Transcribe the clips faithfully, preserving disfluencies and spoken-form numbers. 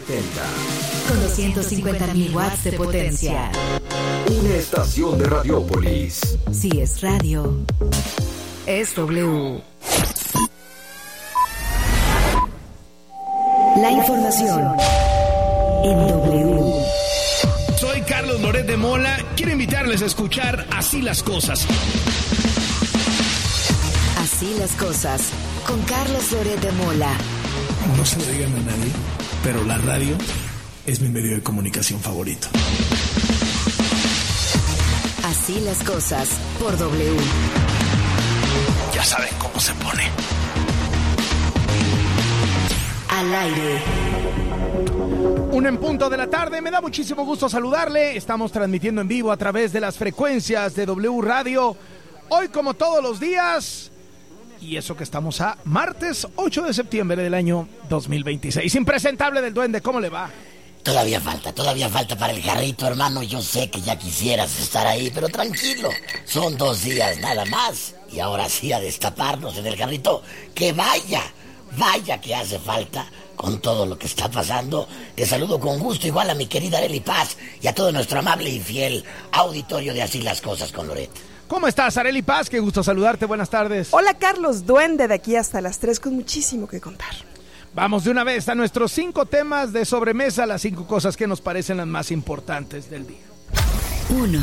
setenta. Con doscientos cincuenta mil watts de potencia. Una estación de Radiópolis. Si es radio, es W. La información en W. Soy Carlos Loret de Mola. Quiero invitarles a escuchar Así las Cosas. Así las cosas, con Carlos Loret de Mola. No se lo digan a nadie, pero la radio es mi medio de comunicación favorito. Así las cosas, por W. Ya saben cómo se pone. Al aire. Un en punto de la tarde, me da muchísimo gusto saludarle. Estamos transmitiendo en vivo a través de las frecuencias de W Radio. Hoy, como todos los días, y eso que estamos a martes ocho de septiembre del año dos mil veintiséis. Impresentable del Duende, ¿cómo le va? Todavía falta, todavía falta para el jarrito, hermano. Yo sé que ya quisieras estar ahí, pero tranquilo. Son dos días nada más. Y ahora sí a destaparnos en el jarrito. Que vaya, vaya que hace falta con todo lo que está pasando. Te saludo con gusto, igual a mi querida Arely Paz y a todo nuestro amable y fiel auditorio de Así las Cosas con Loret. ¿Cómo estás, Arely Paz? Qué gusto saludarte, buenas tardes. Hola, Carlos, Duende, de aquí hasta las tres con muchísimo que contar. Vamos de una vez a nuestros cinco temas de sobremesa, las cinco cosas que nos parecen las más importantes del día. Uno.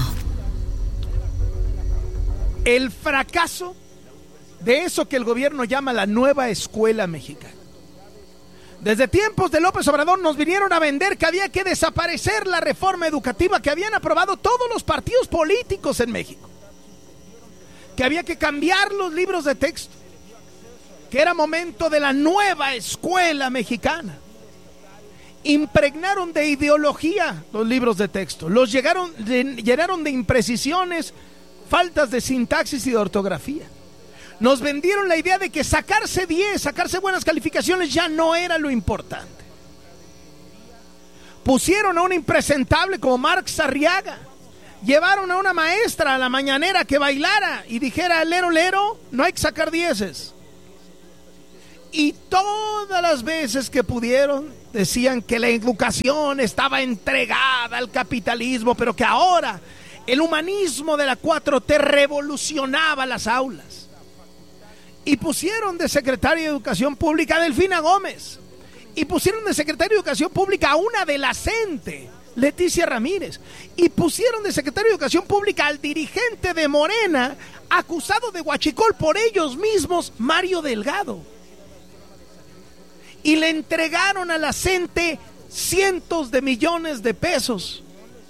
El fracaso de eso que el gobierno llama la nueva escuela mexicana. Desde tiempos de López Obrador nos vinieron a vender que había que desaparecer la reforma educativa que habían aprobado todos los partidos políticos en México. Que había que cambiar los libros de texto, que era momento de la nueva escuela mexicana. Impregnaron de ideología los libros de texto, los llegaron, llenaron de imprecisiones, faltas de sintaxis y de ortografía. Nos vendieron la idea de que sacarse diez, sacarse buenas calificaciones ya no era lo importante. Pusieron a un impresentable como Marx Arriaga. Llevaron a una maestra a la mañanera que bailara y dijera, lero, lero, no hay que sacar dieces. Y todas las veces que pudieron decían que la educación estaba entregada al capitalismo, pero que ahora el humanismo de la cuatro T revolucionaba las aulas. Y pusieron de secretaria de Educación Pública a Delfina Gómez. Y pusieron de secretaria de Educación Pública a una de la CENTE, Leticia Ramírez, y pusieron de secretario de Educación Pública al dirigente de Morena, acusado de huachicol por ellos mismos, Mario Delgado. Y le entregaron a la CENTE cientos de millones de pesos.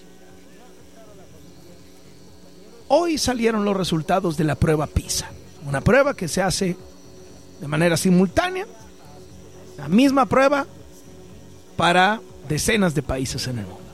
Hoy salieron los resultados de la prueba PISA, una prueba que se hace de manera simultánea, la misma prueba para decenas de países en el mundo.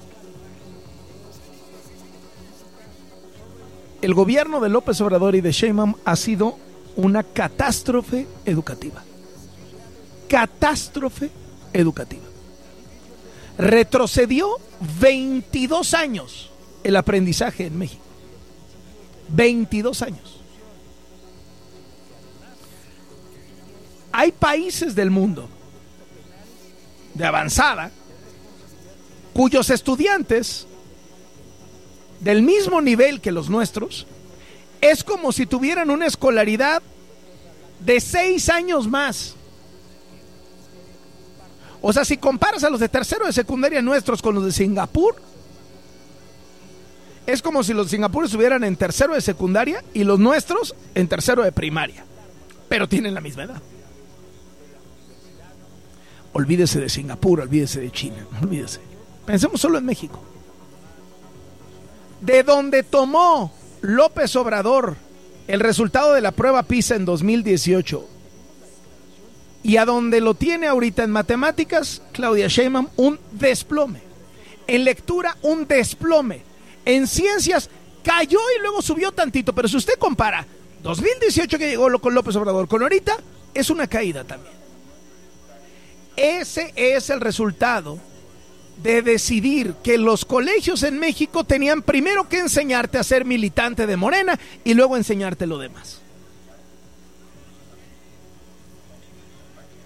El gobierno de López Obrador y de Sheinbaum ha sido una catástrofe educativa. Catástrofe educativa. Retrocedió veintidós años el aprendizaje en México. veintidós años. Hay países del mundo de avanzada cuyos estudiantes del mismo nivel que los nuestros es como si tuvieran una escolaridad de seis años más. O sea, si comparas a los de tercero de secundaria nuestros con los de Singapur, es como si los de Singapur estuvieran en tercero de secundaria y los nuestros en tercero de primaria, pero tienen la misma edad. Olvídese de Singapur, olvídese de China, olvídese. Pensemos solo en México. De donde tomó López Obrador el resultado de la prueba PISA en dos mil dieciocho y a donde lo tiene ahorita en matemáticas, Claudia Sheinbaum, un desplome. En lectura, un desplome. En ciencias, cayó y luego subió tantito, pero si usted compara dos mil dieciocho que llegó con López Obrador con ahorita, es una caída también. Ese es el resultado de decidir que los colegios en México tenían primero que enseñarte a ser militante de Morena y luego enseñarte lo demás.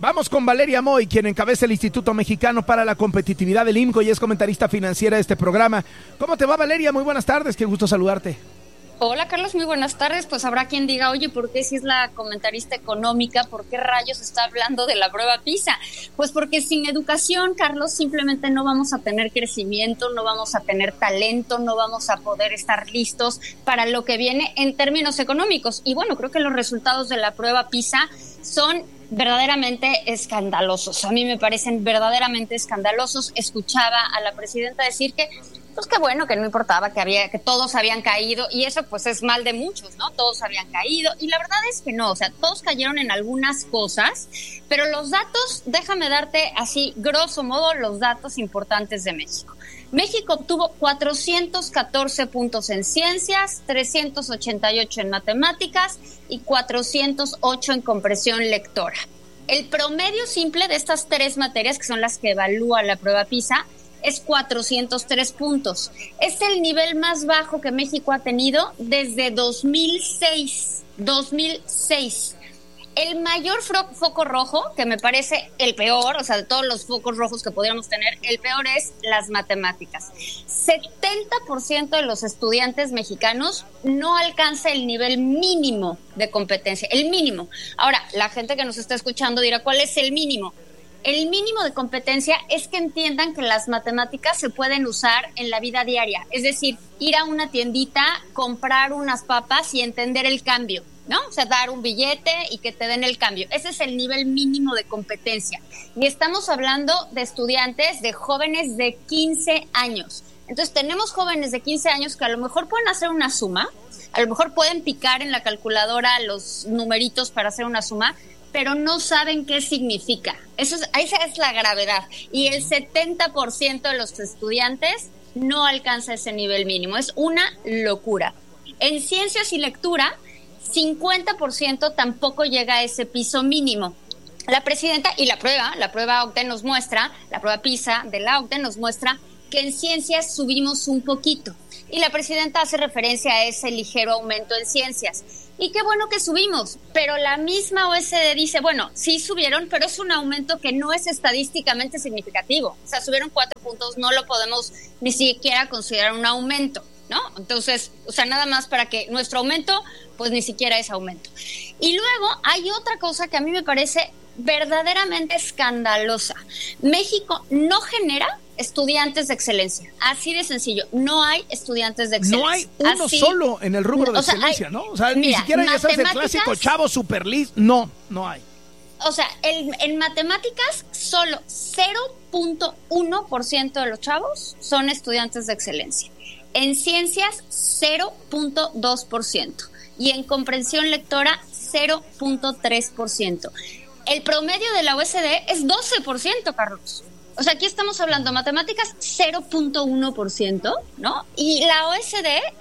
Vamos con Valeria Moy, quien encabeza el Instituto Mexicano para la Competitividad del IMCO y es comentarista financiera de este programa. ¿Cómo te va, Valeria? Muy buenas tardes, qué gusto saludarte. Hola Carlos, muy buenas tardes. Pues habrá quien diga, oye, ¿por qué si es la comentarista económica, por qué rayos está hablando de la prueba PISA? Pues porque sin educación, Carlos, simplemente no vamos a tener crecimiento, no vamos a tener talento, no vamos a poder estar listos para lo que viene en términos económicos. Y bueno, creo que los resultados de la prueba PISA son verdaderamente escandalosos. A mí me parecen verdaderamente escandalosos. Escuchaba a la presidenta decir que pues qué bueno, que no importaba, que había, que todos habían caído, y eso pues es mal de muchos, ¿no? Todos habían caído, y la verdad es que no, o sea, todos cayeron en algunas cosas, pero los datos, déjame darte así, grosso modo, los datos importantes de México. México obtuvo cuatrocientos catorce puntos en ciencias, trescientos ochenta y ocho en matemáticas y cuatrocientos ocho en comprensión lectora. El promedio simple de estas tres materias, que son las que evalúa la prueba PISA, es cuatrocientos tres puntos. Es el nivel más bajo que México ha tenido desde dos mil seis. dos mil seis. El mayor fro- foco rojo, que me parece el peor, o sea, de todos los focos rojos que podríamos tener, el peor es las matemáticas. setenta por ciento de los estudiantes mexicanos no alcanza el nivel mínimo de competencia, el mínimo. Ahora, la gente que nos está escuchando dirá, ¿cuál es el mínimo? El mínimo de competencia es que entiendan que las matemáticas se pueden usar en la vida diaria. Es decir, ir a una tiendita, comprar unas papas y entender el cambio, ¿no? O sea, dar un billete y que te den el cambio. Ese es el nivel mínimo de competencia. Y estamos hablando de estudiantes, de jóvenes de quince años. Entonces, tenemos jóvenes de quince años que a lo mejor pueden hacer una suma, a lo mejor pueden picar en la calculadora los numeritos para hacer una suma, pero no saben qué significa. Eso es, esa es la gravedad. Y el setenta por ciento de los estudiantes no alcanza ese nivel mínimo. Es una locura. En ciencias y lectura, cincuenta por ciento tampoco llega a ese piso mínimo. La presidenta, y la prueba, la prueba OCDE nos muestra, la prueba PISA de la OCDE nos muestra que en ciencias subimos un poquito. Y la presidenta hace referencia a ese ligero aumento en ciencias. Y qué bueno que subimos, pero la misma O E C D dice, bueno, sí subieron, pero es un aumento que no es estadísticamente significativo. O sea, subieron cuatro puntos, no lo podemos ni siquiera considerar un aumento, ¿no? Entonces, o sea, nada más para que nuestro aumento, pues ni siquiera es aumento. Y luego hay otra cosa que a mí me parece verdaderamente escandalosa. México no genera estudiantes de excelencia, así de sencillo. No hay estudiantes de excelencia. No hay uno así, solo en el rubro de o sea, excelencia, hay, ¿no? O sea, mira, ni siquiera ya sabes el clásico chavo super listo. No, no hay. O sea, el, en matemáticas solo cero punto uno por ciento de los chavos son estudiantes de excelencia. En ciencias cero punto dos por ciento y en comprensión lectora cero punto tres por ciento. El promedio de la O E C D es doce por ciento, Carlos. O sea, aquí estamos hablando de matemáticas cero punto uno por ciento, ¿no? Y la O E C D